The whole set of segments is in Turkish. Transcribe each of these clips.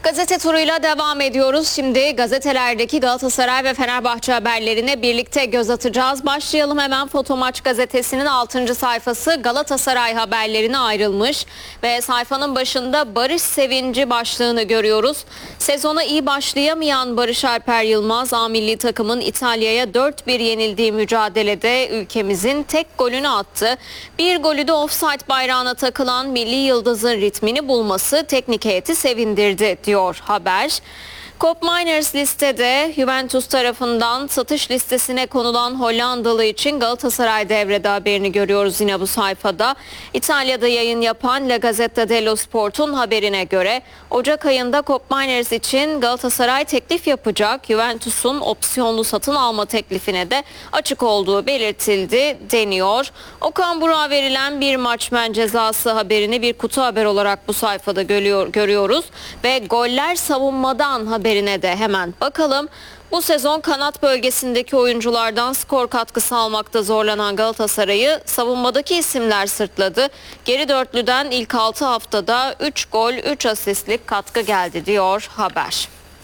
Gazete turuyla devam ediyoruz. Şimdi gazetelerdeki Galatasaray ve Fenerbahçe haberlerine birlikte göz atacağız. Başlayalım hemen. Fotomaç gazetesinin 6. sayfası Galatasaray haberlerine ayrılmış ve sayfanın başında Barış Sevinci başlığını görüyoruz. Sezona iyi başlayamayan Barış Alper Yılmaz, A milli takımın İtalya'ya 4-1 yenildiği mücadelede ülkemizin tek golünü attı. Bir golü de ofsayt bayrağına takılan milli yıldızın ritmini bulması teknik heyeti sevindirdi diyor haber. Koopmeiners listede Juventus tarafından satış listesine konulan Hollandalı için Galatasaray devrede haberini görüyoruz yine bu sayfada. İtalya'da yayın yapan La Gazzetta dello Sport'un haberine göre Ocak ayında Koopmeiners için Galatasaray teklif yapacak. Juventus'un opsiyonlu satın alma teklifine de açık olduğu belirtildi deniyor. Okan Buruk'a verilen bir maç men cezası haberini bir kutu haber olarak bu sayfada görüyoruz ve goller savunmadan haberine de hemen bakalım. Bu sezon kanat bölgesindeki oyunculardan skor katkısı almakta zorlanan Galatasaray'ı savunmadaki isimler sırtladı. Geri dörtlüden ilk 6 haftada 3 gol 3 asistlik katkı geldi diyor haber.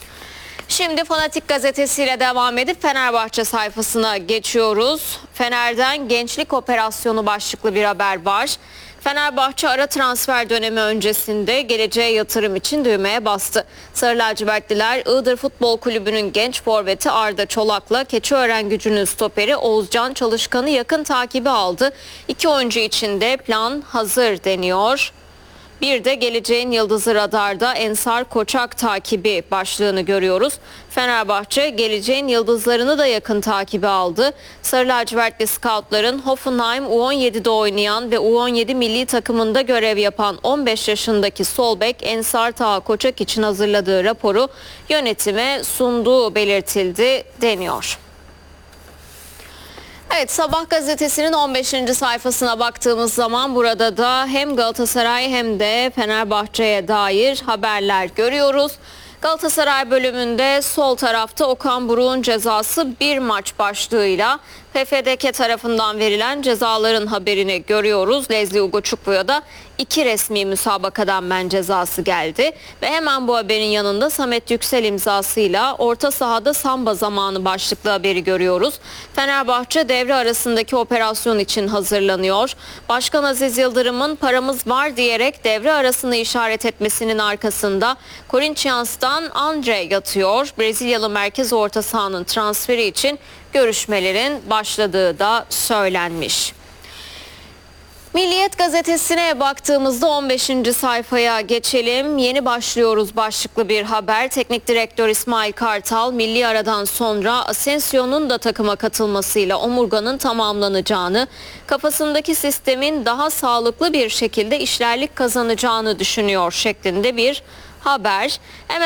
Şimdi Fanatik gazetesiyle devam edip Fenerbahçe sayfasına geçiyoruz. Fener'den gençlik operasyonu başlıklı bir haber var. Fenerbahçe ara transfer dönemi öncesinde geleceğe yatırım için düğmeye bastı. Sarı lacivertliler Iğdır Futbol Kulübü'nün genç forveti Arda Çolak'la Keçiörengucu'nun stoperi Oğuzcan Çalışkan'ı yakın takibi aldı. İki oyuncu için de plan hazır deniyor. Bir de geleceğin yıldızı radarda Ensar Koçak takibi başlığını görüyoruz. Fenerbahçe geleceğin yıldızlarını da yakın takibi aldı. Sarı lacivertli scoutların Hoffenheim U17'de oynayan ve U17 milli takımında görev yapan 15 yaşındaki sol bek Ensar Taha Koçak için hazırladığı raporu yönetime sunduğu belirtildi deniyor. Evet, Sabah gazetesinin 15. sayfasına baktığımız zaman burada da hem Galatasaray hem de Fenerbahçe'ye dair haberler görüyoruz. Galatasaray bölümünde sol tarafta Okan Buruk'un cezası bir maç başlığıyla PFDK tarafından verilen cezaların haberini görüyoruz. Lezli Ugoçuklu'ya da 2 resmi müsabakadan men cezası geldi. Ve hemen bu haberin yanında Samet Yüksel imzasıyla orta sahada samba zamanı başlıklı haberi görüyoruz. Fenerbahçe devre arasındaki operasyon için hazırlanıyor. Başkan Aziz Yıldırım'ın paramız var diyerek devre arasını işaret etmesinin arkasında Corinthians'tan Andre yatıyor. Brezilyalı merkez orta sahanın transferi için görüşmelerin başladığı da söylenmiş. Milliyet gazetesine baktığımızda 15. sayfaya geçelim. Yeni başlıyoruz başlıklı bir haber. Teknik direktör İsmail Kartal milli aradan sonra Asensio'nun da takıma katılmasıyla omurganın tamamlanacağını, kafasındaki sistemin daha sağlıklı bir şekilde işlerlik kazanacağını düşünüyor şeklinde bir haber.